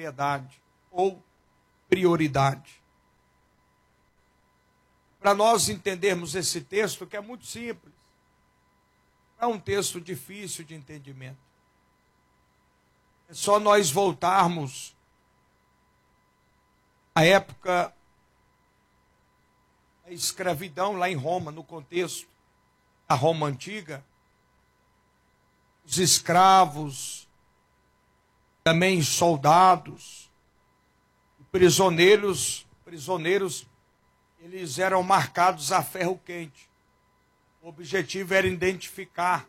propriedade ou prioridade. Para nós entendermos esse texto, que é muito simples, não é um texto difícil de entendimento. É só nós voltarmos à época da escravidão lá em Roma, no contexto da Roma antiga. Os escravos, também soldados, prisioneiros, eles eram marcados a ferro quente. O objetivo era identificar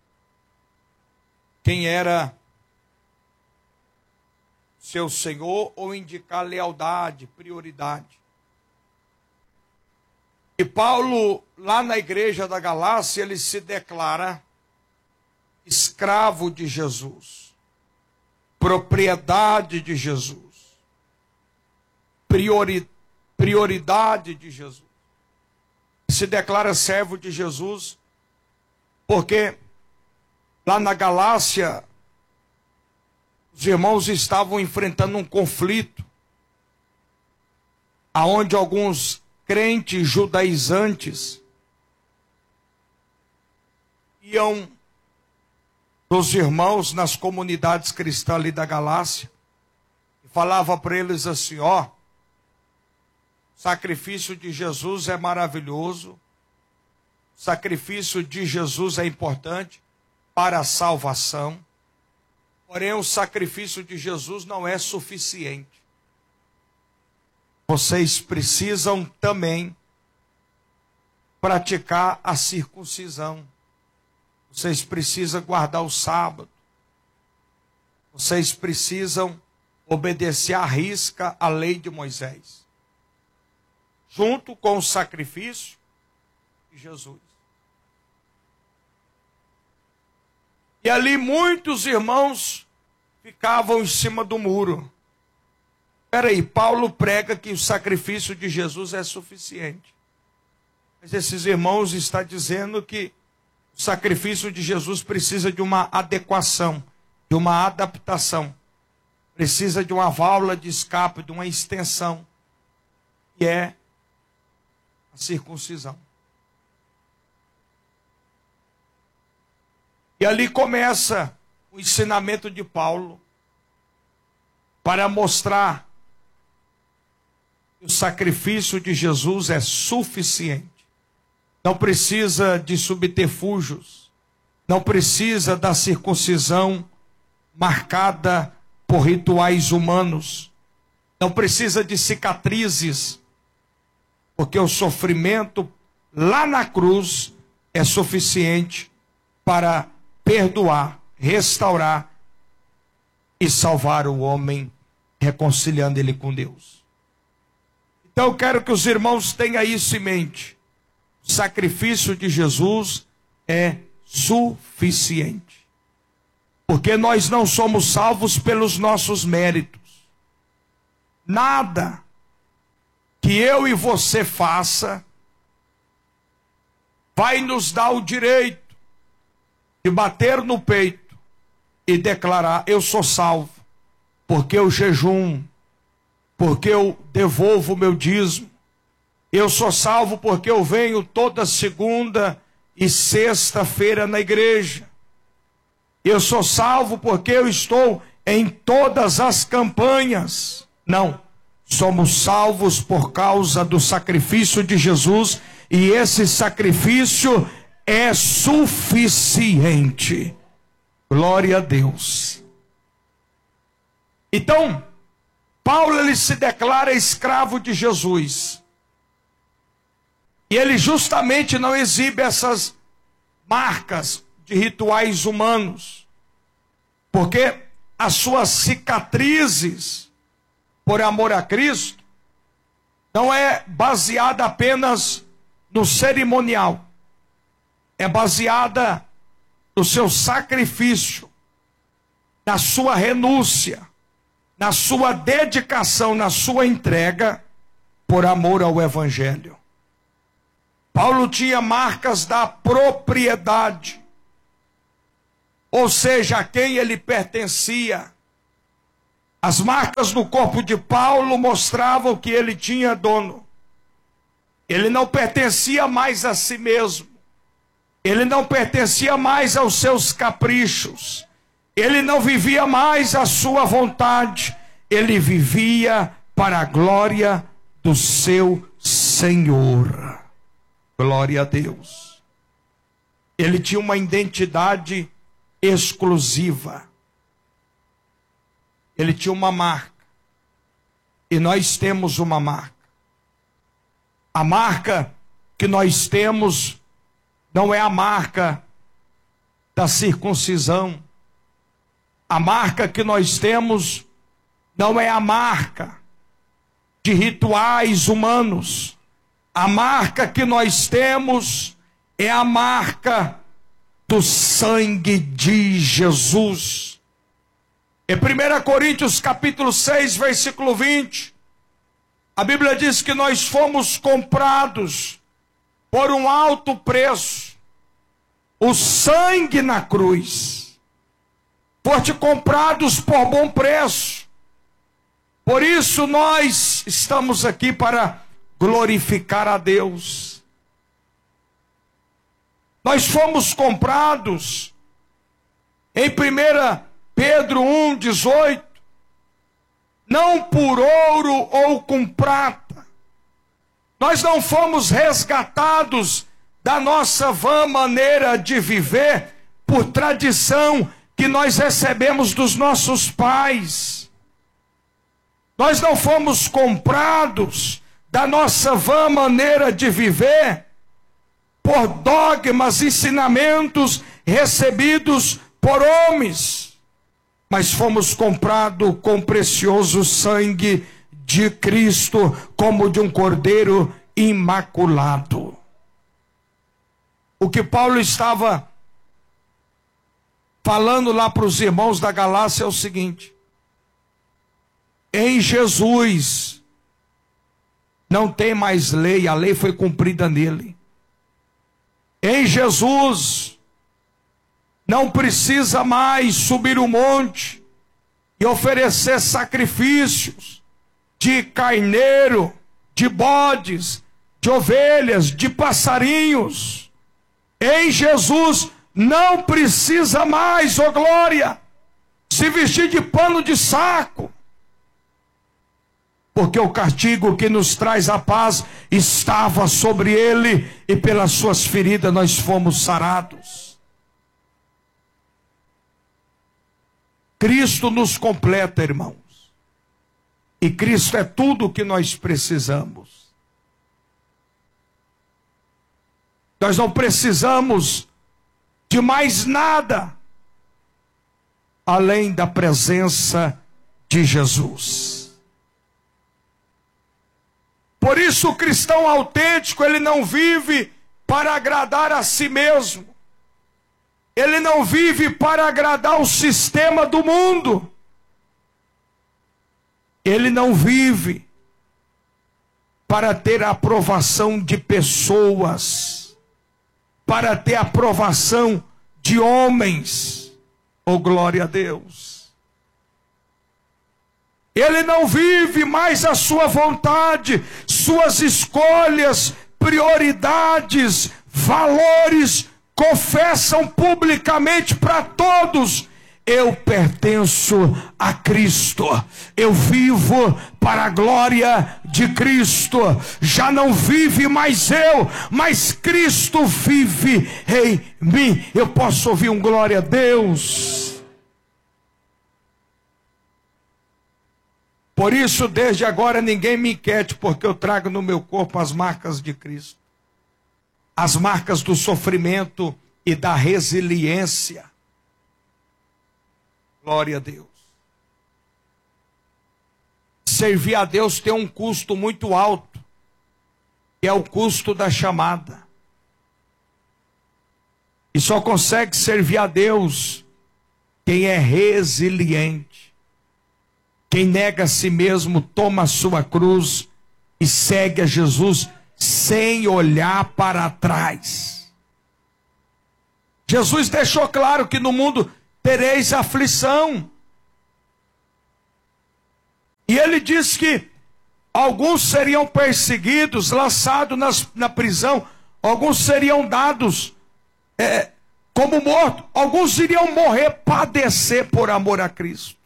quem era seu senhor ou indicar lealdade, prioridade. E Paulo, lá na igreja da Galácia, ele se declara escravo de Jesus, propriedade de Jesus, prioridade de Jesus. Se declara servo de Jesus, porque lá na Galácia, os irmãos estavam enfrentando um conflito, aonde alguns crentes judaizantes iam dos irmãos nas comunidades cristãs ali da Galácia e falava para eles assim: ó, o sacrifício de Jesus é maravilhoso, o sacrifício de Jesus é importante para a salvação, porém o sacrifício de Jesus não é suficiente. Vocês precisam também praticar a circuncisão. Vocês precisam guardar o sábado. Vocês precisam obedecer à risca a lei de Moisés, junto com o sacrifício de Jesus. E ali muitos irmãos ficavam em cima do muro. Espera aí, Paulo prega que o sacrifício de Jesus é suficiente. Mas esses irmãos estão dizendo que o sacrifício de Jesus precisa de uma adequação, de uma adaptação. Precisa de uma válvula de escape, de uma extensão, que é a circuncisão. E ali começa o ensinamento de Paulo para mostrar que o sacrifício de Jesus é suficiente. Não precisa de subterfúgios, não precisa da circuncisão marcada por rituais humanos, não precisa de cicatrizes, porque o sofrimento lá na cruz é suficiente para perdoar, restaurar e salvar o homem, reconciliando ele com Deus. Então eu quero que os irmãos tenham isso em mente. O sacrifício de Jesus é suficiente. Porque nós não somos salvos pelos nossos méritos. Nada que eu e você faça vai nos dar o direito de bater no peito e declarar: eu sou salvo, porque eu jejum, porque eu devolvo o meu dízimo. Eu sou salvo porque eu venho toda segunda e sexta-feira na igreja. Eu sou salvo porque eu estou em todas as campanhas. Não, somos salvos por causa do sacrifício de Jesus, e esse sacrifício é suficiente. Glória a Deus. Então, Paulo, ele se declara escravo de Jesus. E ele justamente não exibe essas marcas de rituais humanos, porque as suas cicatrizes, por amor a Cristo, não é baseada apenas no cerimonial, é baseada no seu sacrifício, na sua renúncia, na sua dedicação, na sua entrega, por amor ao Evangelho. Paulo tinha marcas da propriedade, ou seja, a quem ele pertencia, As marcas no corpo de Paulo mostravam que ele tinha dono. Ele não pertencia mais a si mesmo. Ele não pertencia mais aos seus caprichos. Ele não vivia mais a sua vontade. Ele vivia para a glória do seu Senhor. Glória a Deus. Ele tinha uma identidade exclusiva. Ele tinha uma marca. E nós temos uma marca. A marca que nós temos não é a marca da circuncisão. A marca que nós temos não é a marca de rituais humanos. A marca que nós temos é a marca do sangue de Jesus. Em 1 Coríntios capítulo 6, versículo 20, a Bíblia diz que nós fomos comprados por um alto preço, o sangue na cruz. Foste comprados por bom preço. Por isso nós estamos aqui para glorificar a Deus. Nós fomos comprados em 1 Pedro 1,18, não por ouro ou com prata. Nós não fomos resgatados da nossa vã maneira de viver por tradição que nós recebemos dos nossos pais. Nós não fomos comprados da nossa vã maneira de viver por dogmas, ensinamentos recebidos por homens. Mas fomos comprados com o precioso sangue de Cristo, como de um cordeiro imaculado. O que Paulo estava falando lá para os irmãos da Galácia é o seguinte: em Jesus não tem mais lei, a lei foi cumprida nele. Em Jesus não precisa mais subir o monte e oferecer sacrifícios de carneiro, de bodes, de ovelhas, de passarinhos. Em Jesus não precisa mais, ó glória, se vestir de pano de saco, porque o castigo que nos traz a paz estava sobre ele, e pelas suas feridas nós fomos sarados. Cristo nos completa, irmãos. E Cristo é tudo o que nós precisamos. Nós não precisamos de mais nada além da presença de Jesus. Por isso o cristão autêntico, ele não vive para agradar a si mesmo. Ele não vive para agradar o sistema do mundo. Ele não vive para ter a aprovação de pessoas, para ter a aprovação de homens. Oh, glória a Deus. Ele não vive mais a sua vontade, suas escolhas, prioridades, valores. Confessam publicamente para todos: eu pertenço a Cristo, eu vivo para a glória de Cristo. Já não vive mais eu, mas Cristo vive em mim. Eu posso ouvir um glória a Deus? Por isso, desde agora, ninguém me inquiete, porque eu trago no meu corpo as marcas de Cristo. As marcas do sofrimento e da resiliência. Glória a Deus. Servir a Deus tem um custo muito alto, que é o custo da chamada. E só consegue servir a Deus quem é resiliente. Quem nega a si mesmo, toma a sua cruz e segue a Jesus sem olhar para trás. Jesus deixou claro que no mundo tereis aflição. ele diz que alguns seriam perseguidos, lançados na prisão, alguns seriam dados como mortos, alguns iriam morrer, padecer por amor a Cristo.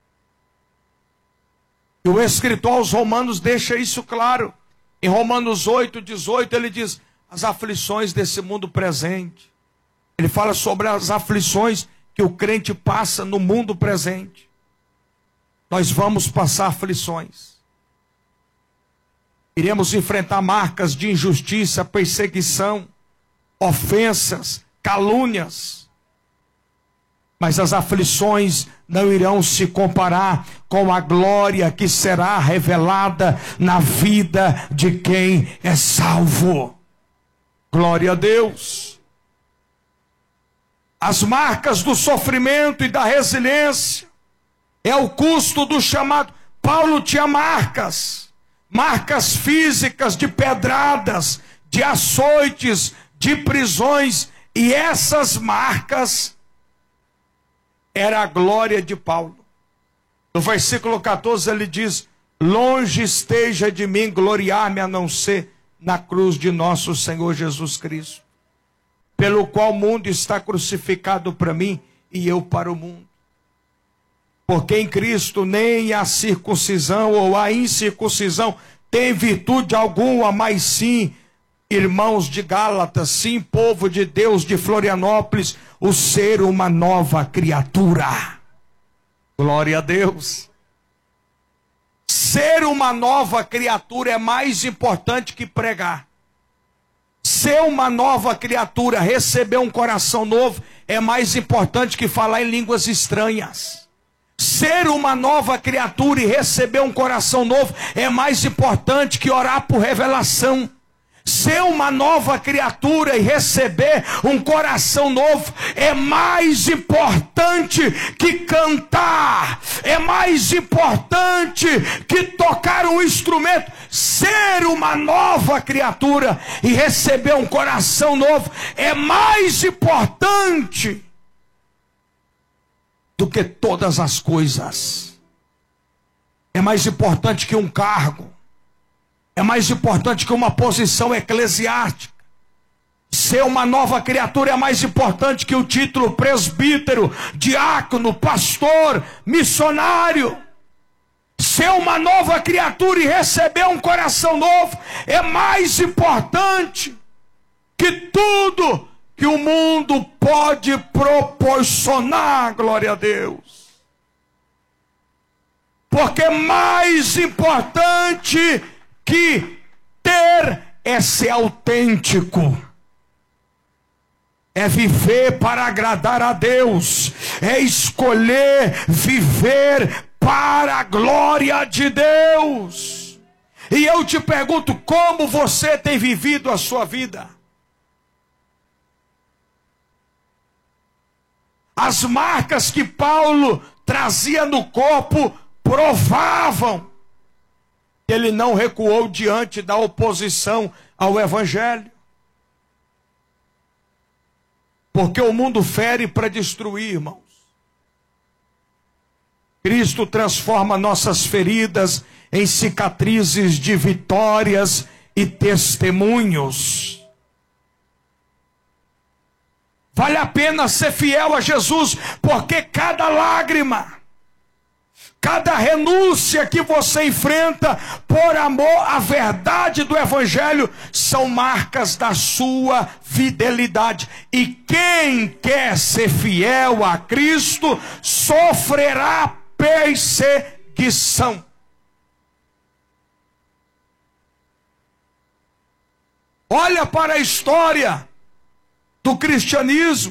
E o escritor aos Romanos deixa isso claro. Em Romanos 8:18 ele diz: as aflições desse mundo presente. Ele fala sobre as aflições que o crente passa no mundo presente. Nós vamos passar aflições. Iremos enfrentar marcas de injustiça, perseguição, ofensas, calúnias. Mas as aflições não irão se comparar com a glória que será revelada na vida de quem é salvo. Glória a Deus. As marcas do sofrimento e da resiliência é o custo do chamado. Paulo tinha marcas físicas de pedradas, de açoites, de prisões, e essas marcas era a glória de Paulo. No versículo 14 ele diz: longe esteja de mim gloriar-me a não ser na cruz de nosso Senhor Jesus Cristo, pelo qual o mundo está crucificado para mim e eu para o mundo. Porque em Cristo nem a circuncisão ou a incircuncisão tem virtude alguma, mas sim, irmãos de Gálatas, sim, povo de Deus de Florianópolis, o ser uma nova criatura. Glória a Deus. Ser uma nova criatura é mais importante que pregar. Ser uma nova criatura, receber um coração novo, é mais importante que falar em línguas estranhas. Ser uma nova criatura e receber um coração novo é mais importante que orar por revelação. Ser uma nova criatura e receber um coração novo é mais importante que cantar, é mais importante que tocar um instrumento. Ser uma nova criatura e receber um coração novo é mais importante do que todas as coisas. É mais importante que um cargo. É mais importante que uma posição eclesiástica. Ser uma nova criatura é mais importante que o título presbítero, diácono, pastor, missionário. Ser uma nova criatura e receber um coração novo é mais importante que tudo que o mundo pode proporcionar. Glória a Deus. Porque é mais importante que ter é ser autêntico, é viver para agradar a Deus, é escolher viver para a glória de Deus. E eu te pergunto, como você tem vivido a sua vida? As marcas que Paulo trazia no corpo provavam que ele não recuou diante da oposição ao Evangelho. Porque o mundo fere para destruir, irmãos. Cristo transforma nossas feridas em cicatrizes de vitórias e testemunhos. Vale a pena ser fiel a Jesus, porque cada lágrima, cada renúncia que você enfrenta por amor à verdade do Evangelho são marcas da sua fidelidade. E quem quer ser fiel a Cristo sofrerá perseguição. Olha para a história do cristianismo.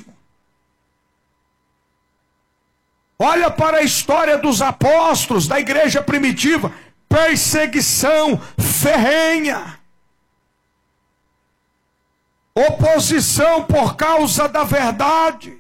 Olha para a história dos apóstolos, da igreja primitiva. Perseguição ferrenha. Oposição por causa da verdade.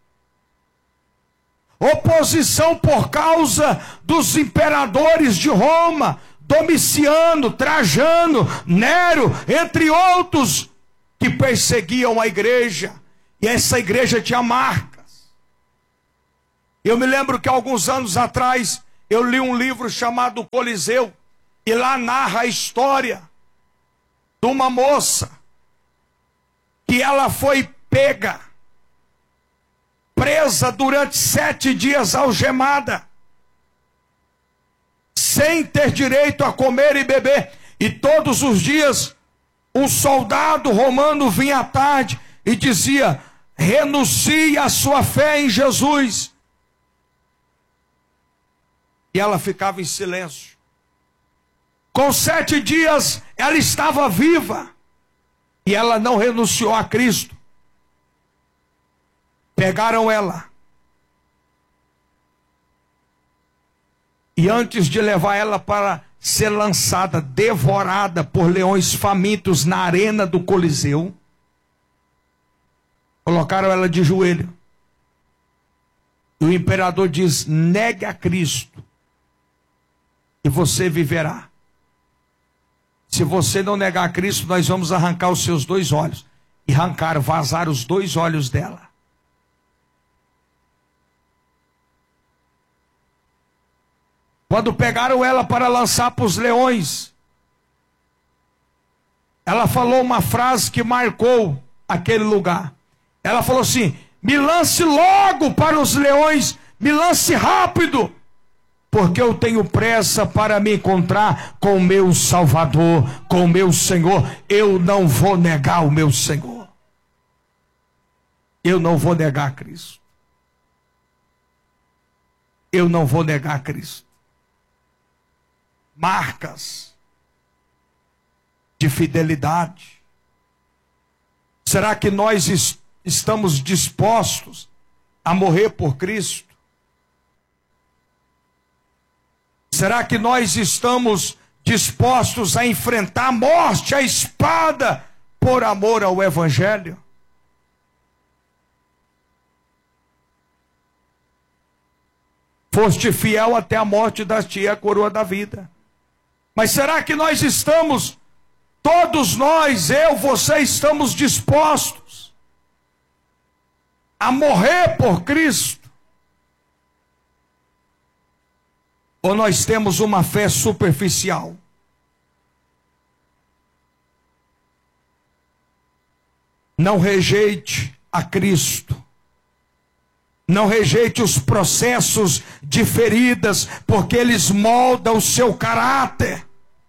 Oposição por causa dos imperadores de Roma, Domiciano, Trajano, Nero, entre outros, que perseguiam a igreja. E essa igreja tinha marcas. Eu me lembro que alguns anos atrás Eu li um livro chamado Coliseu, e lá narra a história de uma moça que ela foi pega, presa durante 7 dias, algemada, sem ter direito a comer e beber. E todos os dias um soldado romano vinha à tarde e dizia: renuncie à sua fé em Jesus. E ela ficava em silêncio. Com 7 dias ela estava viva e ela não renunciou a Cristo. Pegaram ela e antes de levar ela para ser lançada, devorada por leões famintos na arena do Coliseu, colocaram ela de joelho. E o imperador diz: negue a Cristo e você viverá. Se você não negar a Cristo, nós vamos arrancar os seus 2 olhos. E arrancaram, vazaram os 2 olhos dela. Quando pegaram ela para lançar para os leões, ela falou uma frase que marcou aquele lugar. Ela falou assim: me lance logo para os leões, me lance rápido, porque eu tenho pressa para me encontrar com o meu Salvador, com o meu Senhor. Eu não vou negar o meu Senhor. Eu não vou negar Cristo. Eu não vou negar Cristo. Marcas de fidelidade. Será que nós estamos dispostos a morrer por Cristo? Será que nós estamos dispostos a enfrentar a morte, a espada, por amor ao Evangelho? Foste fiel até a morte, dar-te a coroa da vida. Mas será que nós estamos, todos nós, eu, você, estamos dispostos a morrer por Cristo? Ou nós temos uma fé superficial? Não rejeite a Cristo. Não rejeite os processos de feridas, porque eles moldam o seu caráter.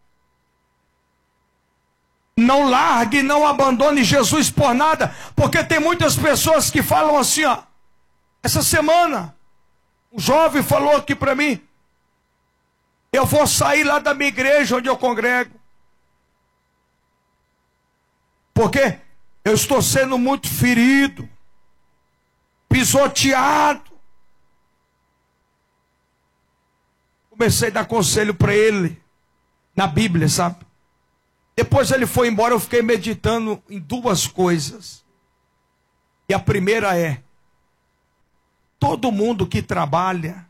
Não largue, não abandone Jesus por nada, porque tem muitas pessoas que falam assim, ó. Essa semana, um jovem falou aqui para mim: eu vou sair lá da minha igreja onde eu congrego, porque eu estou sendo muito ferido, pisoteado. Comecei a dar conselho para ele na Bíblia, sabe? Depois ele foi embora, eu fiquei meditando em 2 coisas. E a primeira é: todo mundo que trabalha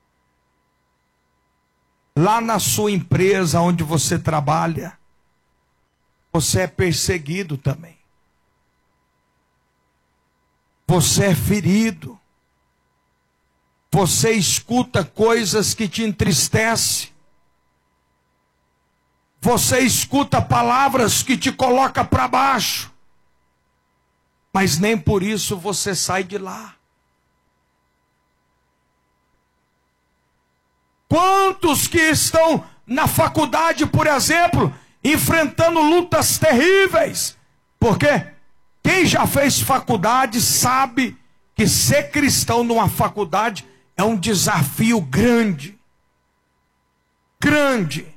lá na sua empresa onde você trabalha, você é perseguido também. Você é ferido. Você escuta coisas que te entristecem. Você escuta palavras que te colocam para baixo. Mas nem por isso você sai de lá. Quantos que estão na faculdade, por exemplo, enfrentando lutas terríveis? Porque quem já fez faculdade sabe que ser cristão numa faculdade é um desafio grande. Grande.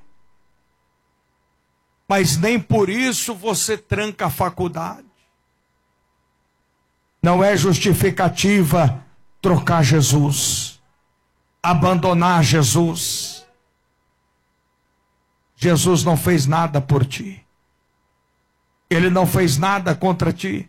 Mas nem por isso você tranca a faculdade. Não é justificativa trocar Jesus, abandonar Jesus. Jesus não fez nada por ti. Ele não fez nada contra ti.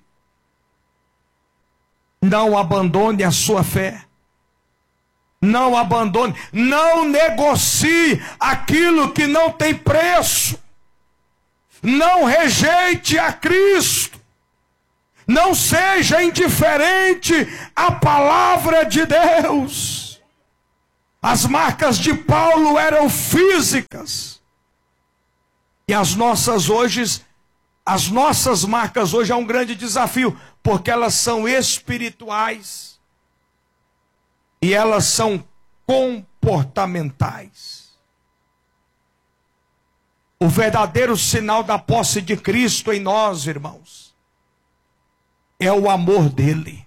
Não abandone a sua fé. Não abandone, não negocie aquilo que não tem preço. Não rejeite a Cristo. Não seja indiferente à palavra de Deus. As marcas de Paulo eram físicas. E as nossas marcas hoje é um grande desafio, porque elas são espirituais e elas são comportamentais. O verdadeiro sinal da posse de Cristo em nós, irmãos, é o amor dele.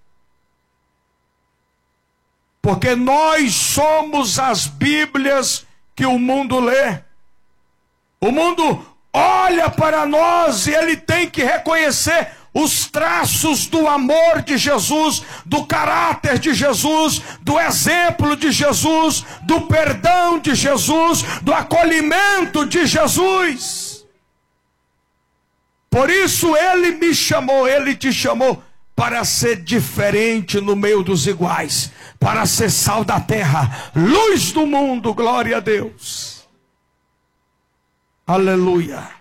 Porque nós somos as Bíblias que o mundo lê. O mundo olha para nós e ele tem que reconhecer os traços do amor de Jesus, do caráter de Jesus, do exemplo de Jesus, do perdão de Jesus, do acolhimento de Jesus. Por isso ele me chamou, ele te chamou para ser diferente no meio dos iguais, para ser sal da terra, luz do mundo, glória a Deus. Aleluia.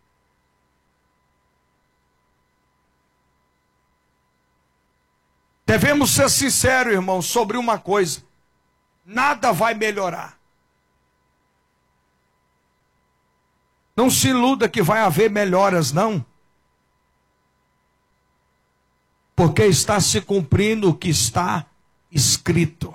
Devemos ser sinceros, irmãos, sobre uma coisa: nada vai melhorar. Não se iluda que vai haver melhoras, não. Porque está se cumprindo o que está escrito.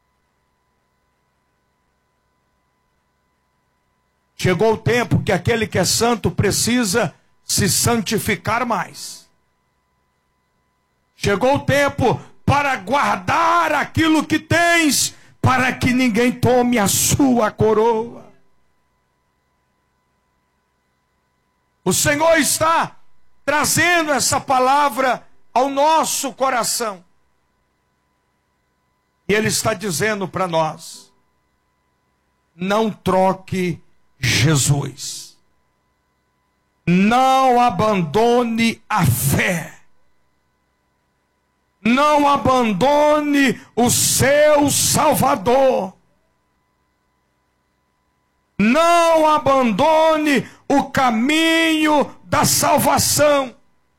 Chegou o tempo que aquele que é santo precisa se santificar mais. Chegou o tempo para guardar aquilo que tens, para que ninguém tome a sua coroa. O Senhor está trazendo essa palavra ao nosso coração. E Ele está dizendo para nós: não troque Jesus. Não abandone a fé. Não abandone o seu Salvador. Não abandone o caminho da salvação.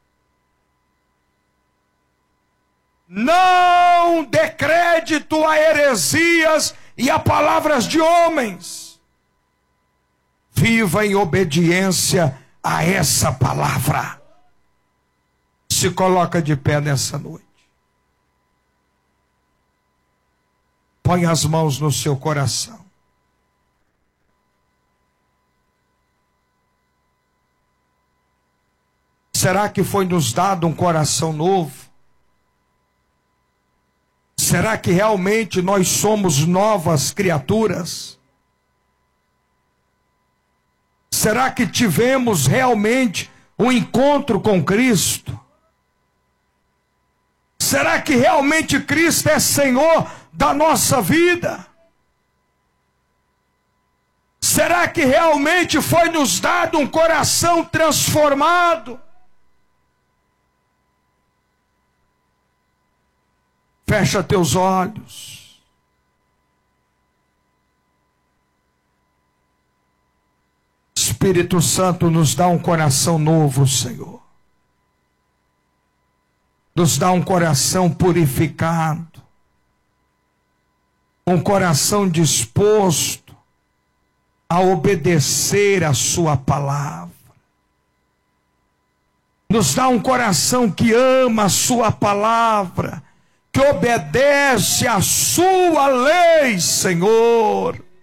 Não dê crédito a heresias e a palavras de homens. Viva em obediência a essa palavra. Se coloca de pé nessa noite. Põe as mãos no seu coração. Será que foi nos dado um coração novo? Será que realmente nós somos novas criaturas? Será que tivemos realmente um encontro com Cristo? Será que realmente Cristo é Senhor da nossa vida? Será que realmente foi nos dado um coração transformado? Fecha teus olhos. Espírito Santo, nos dá um coração novo, Senhor. Nos dá um coração purificado. Um coração disposto a obedecer a sua palavra. Nos dá um coração que ama a sua palavra, que obedece a sua lei, Senhor.